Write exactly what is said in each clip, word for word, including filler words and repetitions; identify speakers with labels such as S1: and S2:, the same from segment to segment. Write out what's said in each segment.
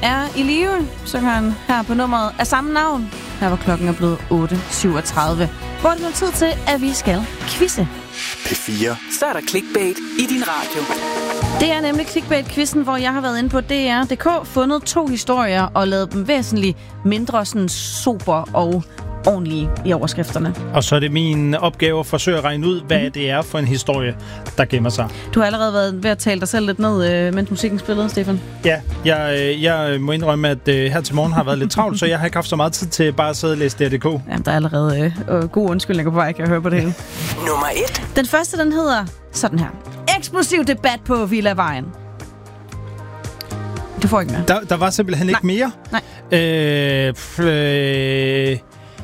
S1: er i live, synger han her på nummeret af samme navn. Her var klokken er blevet otte syvogtredive. Hvor er det nu tid til, at vi skal quizze.
S2: P fire.
S3: Så er der clickbait i din radio.
S1: Det er nemlig clickbait-quizzen, hvor jeg har været inde på D R punktum d k, fundet to historier og lavet dem væsentligt mindre sådan sober og ordentlige i overskrifterne.
S4: Og så er det min opgave at forsøge at regne ud, hvad mm. det er for en historie, der gemmer sig.
S1: Du har allerede været ved at tale dig selv lidt ned, øh, mens musikken spillede, Stefan.
S4: Ja, jeg, jeg må indrømme, at øh, her til morgen har været lidt travlt, så jeg har ikke haft så meget tid til bare at sidde og læse D R punktum d k.
S1: Jamen, der er allerede øh, gode undskyldninger på vej, kan jeg høre på det hele.
S3: Nummer et.
S1: Den første, den hedder sådan her. Eksplosiv debat på Villavejen. Du får ikke mere.
S4: Der, der var simpelthen
S1: Nej.
S4: ikke mere.
S1: Nej.
S4: Øh, pff, øh,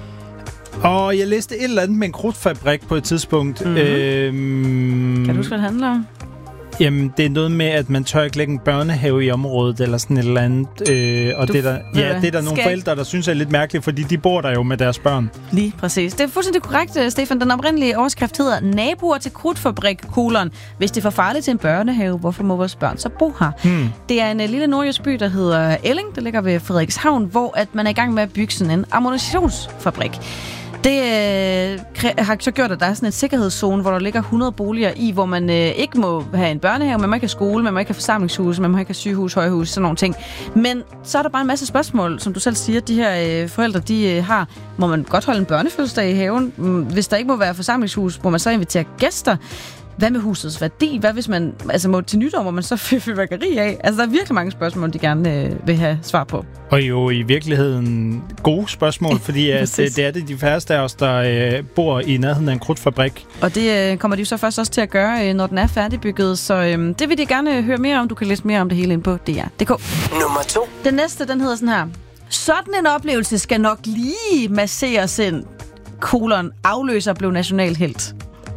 S4: og jeg læste et eller andet med en krudtfabrik på et tidspunkt.
S1: Mm-hmm.
S4: Øh,
S1: kan du huske, hvad det handler om?
S4: Jamen, det er noget med, at man tør ikke lægge en børnehave i området, eller sådan et eller andet. Øh, og
S1: du,
S4: det er der, ja, det er der nogle
S1: skal...
S4: forældre, der synes er lidt mærkeligt, fordi de bor der jo med deres børn.
S1: Lige præcis. Det er fuldstændig korrekt, Stefan. Den oprindelige overskrift hedder naboer til krudtfabrik, kolon. Hvis det er for farligt til en børnehave, hvorfor må vores børn så bo her? Hmm. Det er en uh, lille nordjysk by, der hedder Elling. Det ligger ved Frederikshavn, hvor at man er i gang med at bygge sådan en ammunitionsfabrik. Det øh, har så gjort, at der er sådan en sikkerhedszone, hvor der ligger hundrede boliger i, hvor man øh, ikke må have en børnehave, man må ikke have skole, man må ikke have forsamlingshus, man må ikke have sygehus, højhus, sådan nogle ting. Men så er der bare en masse spørgsmål, som du selv siger, de her øh, forældre, de øh, har. Må man godt holde en børnefødselsdag i haven? Hvis der ikke må være forsamlingshus, må man så invitere gæster? Hvad med husets værdi? Hvad hvis man, altså må til nytår, må man så fyre fyrværkeri af? Altså, der er virkelig mange spørgsmål, de gerne øh, vil have svar på.
S4: Og jo i virkeligheden gode spørgsmål, fordi at, det er det de færreste af os, der øh, bor i nærheden af en krudtfabrik.
S1: Og det øh, kommer de jo så først også til at gøre, øh, når den er færdigbygget. Så øh, det vil de gerne høre mere om. Du kan læse mere om det hele inde på D R punktum d k.
S3: Nummer to.
S1: Den næste, den hedder sådan her. Sådan en oplevelse skal nok lige masseres ind. Kolon afløser blev nationalhelt.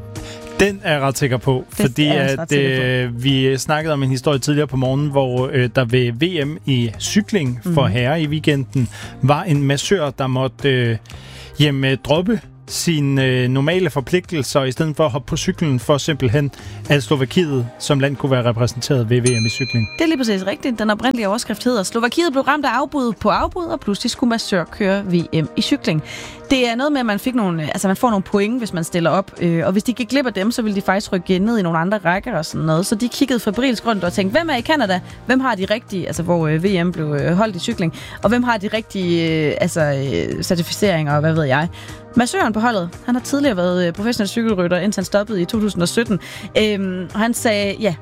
S4: Den er jeg ret sikker på,
S1: det
S4: fordi at øh, vi snakkede om en historie tidligere på morgenen, hvor øh, der ved V M i cykling for mm. herrer i weekenden var en massør, der måtte øh, hjem, øh, droppe sine øh, normale forpligtelser, i stedet for at hoppe på cyklen, for simpelthen at Slovakiet som land kunne være repræsenteret ved V M i cykling.
S1: Det er lige præcis rigtigt. Den oprindelige overskrift hedder: Slovakiet blev ramt af afbud på afbud, og pludselig skulle massør køre V M i cykling. Det er noget med, at man fik nogle, altså man får nogle point, hvis man stiller op, øh, og hvis de gik glip af dem, så ville de faktisk rykke ned i nogle andre rækker og sådan noget. Så de kiggede febrilsk rundt og tænkte, hvem er i Canada? Hvem har de rigtige, altså hvor øh, V M blev øh, holdt i cykling, og hvem har de rigtige øh, altså øh, certificeringer og hvad ved jeg? Massøren på holdet, han har tidligere været øh, professionel cykelrytter, indtil han stoppede i to tusind og sytten. Øhm, og han sagde, ja,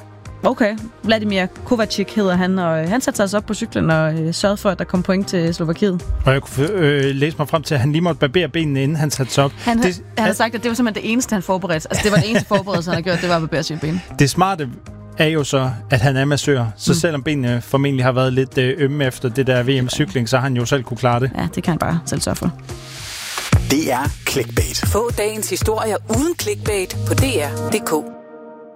S1: okay, Vladimir Kovacic hedder han, og øh, han satte sig altså op på cyklen og øh, sørgede for, at der kom point til Slovakiet.
S4: Og jeg kunne øh, læse mig frem til, at han lige måtte barbere benene, inden han satte sig op.
S1: Han,
S4: det,
S1: han, han har sagt, at det var simpelthen det eneste, han forberedte. Altså, det var det eneste forberedelse, han har gjort, det var at barbere sine ben.
S4: Det smarte er jo så, at han er massør. Så mm. selvom benene formentlig har været lidt øh, ømme efter det der V M-cykling, så har han jo selv kunne klare det.
S1: Ja, det kan han bare selv sørge for.
S2: Det er clickbait.
S3: Få dagens historier uden clickbait på D R punktum d k.